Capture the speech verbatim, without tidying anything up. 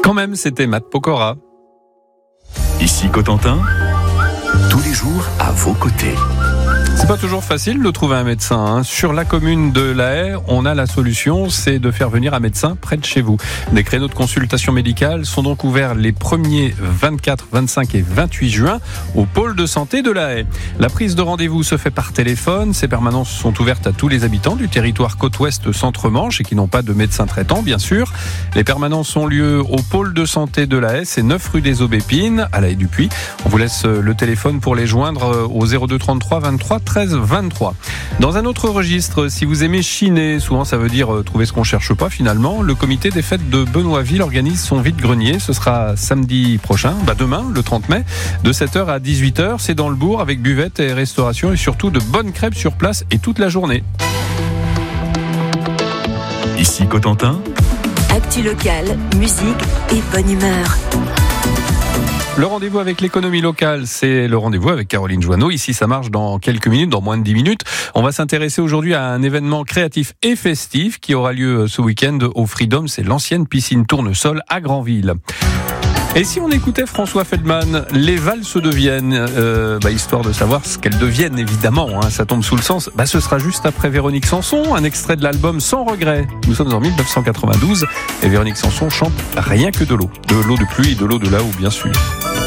Quand même, c'était Matt Pokora. Ici Cotentin, tous les jours à vos côtés. C'est pas toujours facile de trouver un médecin. Hein. Sur la commune de La Haye, on a la solution, c'est de faire venir un médecin près de chez vous. Des créneaux de consultation médicale sont donc ouverts les premiers vingt-quatre, vingt-cinq et vingt-huit juin au pôle de santé de La Haye. La prise de rendez-vous se fait par téléphone. Ces permanences sont ouvertes à tous les habitants du territoire Côte-Ouest Centre-Manche et qui n'ont pas de médecin traitant, bien sûr. Les permanences ont lieu au pôle de santé de La Haye, c'est neuf rue des Aubépines, à La Haye-du-Puy. On vous laisse le téléphone pour les joindre au zéro deux trente-trois vingt-trois treize vingt-trois. Dans un autre registre, si vous aimez chiner, souvent ça veut dire trouver ce qu'on cherche pas finalement, le comité des fêtes de Benoîtville organise son vide-grenier. Ce sera samedi prochain, bah demain, le trente mai, de sept heures à dix-huit heures. C'est dans le bourg avec buvette et restauration et surtout de bonnes crêpes sur place et toute la journée. Ici Cotentin, actu locale, musique et bonne humeur. Le rendez-vous avec l'économie locale, c'est le rendez-vous avec Caroline Joanneau. Ici, ça marche dans quelques minutes, dans moins de dix minutes. On va s'intéresser aujourd'hui à un événement créatif et festif qui aura lieu ce week-end au Freedom. C'est l'ancienne piscine Tournesol à Granville. Et si on écoutait François Feldman, les valses de Vienne, euh, bah, histoire de savoir ce qu'elles deviennent, évidemment, hein, ça tombe sous le sens, bah, ce sera juste après Véronique Sanson, un extrait de l'album Sans regret. Nous sommes en dix-neuf cent quatre-vingt-douze et Véronique Sanson chante Rien que de l'eau. De l'eau de pluie et de l'eau de là-haut, bien sûr.